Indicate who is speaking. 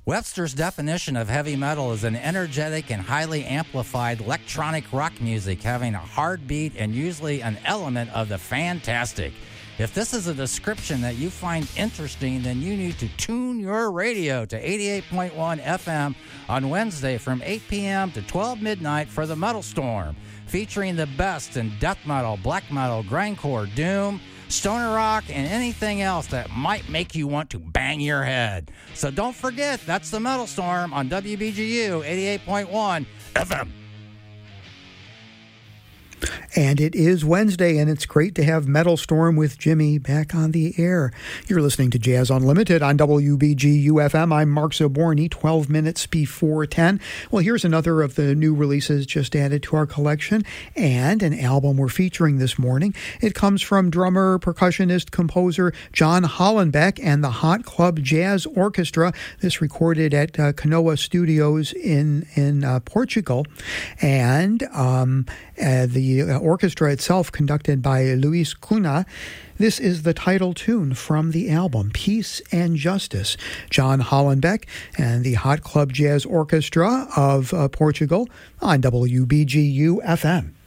Speaker 1: Webster's definition of heavy metal is an energetic and highly amplified electronic rock music having a hard beat and usually an element of the fantastic. If this is a description that you find interesting, then you need to tune your radio to 88.1 FM on Wednesday from 8 p.m. to 12 midnight for the Metal Storm, featuring the best in death metal, black metal, grindcore, doom, stoner rock, and anything else that might make you want to bang your head. So don't forget, that's the Metal Storm on WBGU 88.1 FM.
Speaker 2: And it is Wednesday, and it's great to have Metal Storm with Jimmy back on the air. You're listening to Jazz Unlimited on WBGU-FM. I'm Mark Zaborny, 12 minutes before 10. Well, here's another of the new releases just added to our collection, and an album we're featuring this morning. It comes from drummer, percussionist, composer John Hollenbeck and the Hot Club Jazz Orchestra. This recorded at Canoa Studios in Portugal. And the orchestra itself conducted by Luis Cunha. This is the title tune from the album, Peace and Justice. John Hollenbeck and the Hot Club Jazz Orchestra of Portugal on WBGU-FM.